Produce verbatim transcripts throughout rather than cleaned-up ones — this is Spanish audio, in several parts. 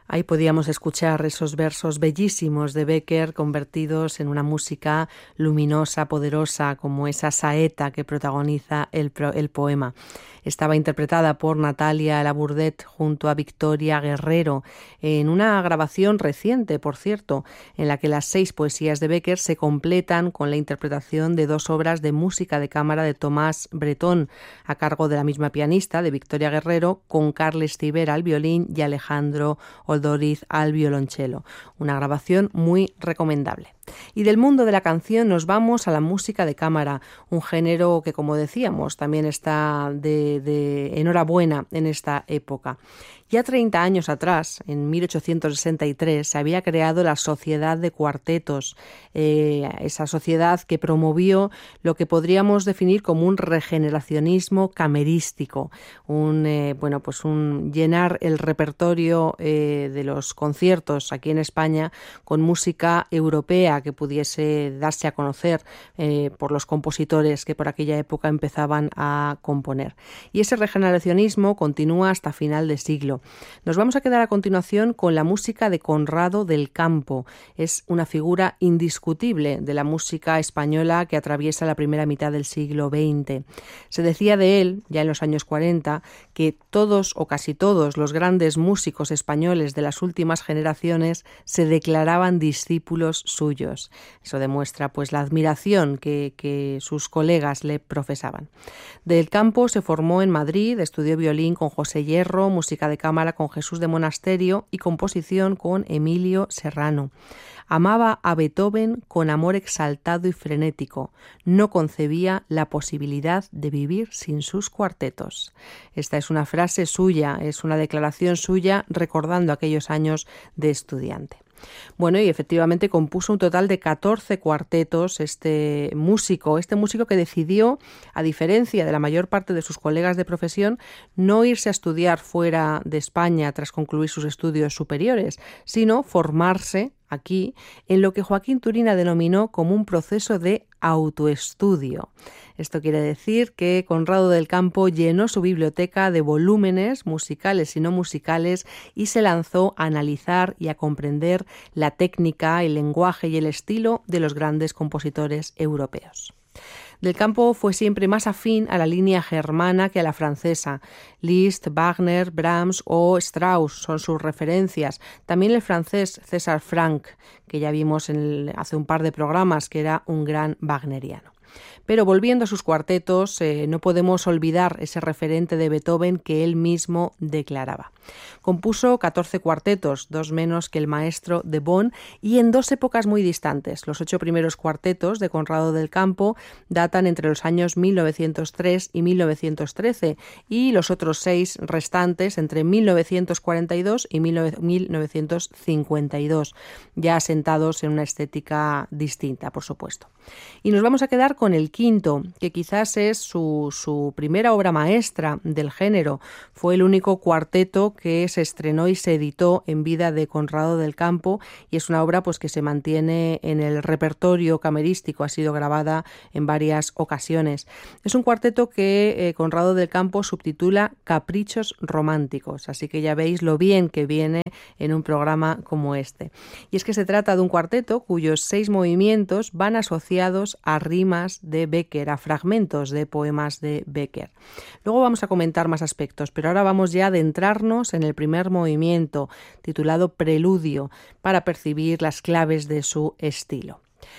Ahí podíamos escuchar esos versos bellísimos de Becker convertidos en una música luminosa, poderosa, como esa saeta que protagoniza el, el poema. Estaba interpretada por Natalia Labourdet junto a Victoria Guerrero en una grabación reciente, por cierto, en la que las seis poesías de Becker se completan con la interpretación de dos obras de música de cámara de Tomás Bretón, a cargo de la misma pianista, de Victoria Guerrero, con Carles Civera al violín y Alejandro Oldoriz al violonchelo. Una grabación muy recomendable. Y del mundo de la canción nos vamos a la música de cámara, un género que, como decíamos, también está de, de enhorabuena en esta época. Ya treinta años atrás, en mil ochocientos sesenta y tres, se había creado la Sociedad de Cuartetos, eh, esa sociedad que promovió lo que podríamos definir como un regeneracionismo camerístico, un eh, bueno, pues un llenar el repertorio eh, de los conciertos aquí en España con música europea que pudiese darse a conocer eh, por los compositores que por aquella época empezaban a componer. Y ese regeneracionismo continúa hasta final de siglo. Nos vamos a quedar a continuación con la música de Conrado del Campo. Es una figura indiscutible de la música española que atraviesa la primera mitad del siglo veinte. Se decía de él, ya en los años cuarenta, que todos o casi todos los grandes músicos españoles de las últimas generaciones se declaraban discípulos suyos. Eso demuestra pues la admiración que, que sus colegas le profesaban. Del Campo se formó en Madrid, estudió violín con José Hierro, música de cámara con Jesús de Monasterio y composición con Emilio Serrano. Amaba a Beethoven con amor exaltado y frenético. No concebía la posibilidad de vivir sin sus cuartetos. Esta es una frase suya, es una declaración suya recordando aquellos años de estudiante. Bueno, y efectivamente compuso un total de catorce cuartetos este músico, este músico que decidió, a diferencia de la mayor parte de sus colegas de profesión, no irse a estudiar fuera de España tras concluir sus estudios superiores, sino formarse aquí en lo que Joaquín Turina denominó como un proceso de autoestudio. Esto quiere decir que Conrado del Campo llenó su biblioteca de volúmenes musicales y no musicales y se lanzó a analizar y a comprender la técnica, el lenguaje y el estilo de los grandes compositores europeos. Del Campo fue siempre más afín a la línea germana que a la francesa. Liszt, Wagner, Brahms o Strauss son sus referencias. También el francés César Franck, que ya vimos en el, hace un par de programas, que era un gran wagneriano. Pero volviendo a sus cuartetos, eh, no podemos olvidar ese referente de Beethoven que él mismo declaraba. Compuso catorce cuartetos, dos menos que el maestro de Bonn, y en dos épocas muy distantes. Los ocho primeros cuartetos de Conrado del Campo datan entre los años mil novecientos tres y mil novecientos trece, y los otros seis restantes entre mil novecientos cuarenta y dos y mil novecientos cincuenta y dos, ya asentados en una estética distinta, por supuesto. Y nos vamos a quedar con el quinto, que quizás es su, su primera obra maestra del género. Fue el único cuarteto que se estrenó y se editó en vida de Conrado del Campo y es una obra pues que se mantiene en el repertorio camerístico, ha sido grabada en varias ocasiones. Es un cuarteto que eh, Conrado del Campo subtitula Caprichos Románticos, así que ya veis lo bien que viene en un programa como este. Y es que se trata de un cuarteto cuyos seis movimientos van asociados a rimas de Becker, a fragmentos de poemas de Becker. Luego vamos a comentar más aspectos, pero ahora vamos ya a adentrarnos en el primer movimiento, titulado Preludio, para percibir las claves de su estilo.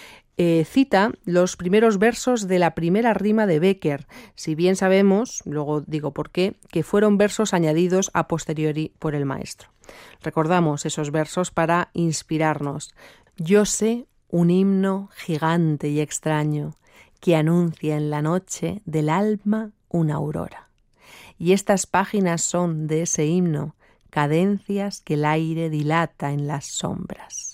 Eh, cita los primeros versos de la primera rima de Becker, si bien sabemos, luego digo por qué, que fueron versos añadidos a posteriori por el maestro. Recordamos esos versos para inspirarnos. Yo sé un himno gigante y extraño que anuncia en la noche del alma una aurora. Y estas páginas son de ese himno, cadencias que el aire dilata en las sombras.